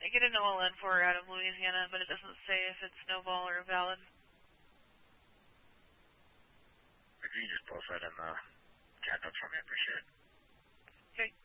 I get an OLN for her out of Louisiana, but it doesn't say if it's snowball or valid. If you can just post that in the cat notes for me, I appreciate it. Okay.